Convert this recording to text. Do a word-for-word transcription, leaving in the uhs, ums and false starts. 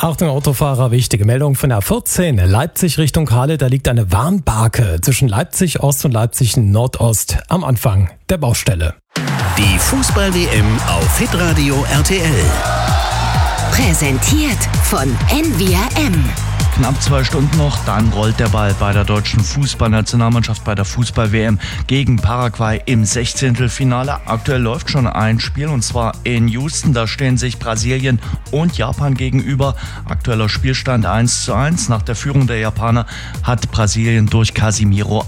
Achtung Autofahrer, wichtige Meldung von der vierzehn. Leipzig Richtung Halle, da liegt eine Warnbarke zwischen Leipzig Ost und Leipzig Nordost am Anfang der Baustelle. Die Fußball-W M auf Hitradio R T L. Präsentiert von N V R M. Knapp zwei Stunden noch, dann rollt der Ball bei der deutschen Fußballnationalmannschaft bei der Fußball-W M gegen Paraguay im Sechzehntelfinale. Aktuell läuft schon ein Spiel und zwar in Houston. Da stehen sich Brasilien und Japan gegenüber. Aktueller Spielstand eins zu eins. Nach der Führung der Japaner hat Brasilien durch Casemiro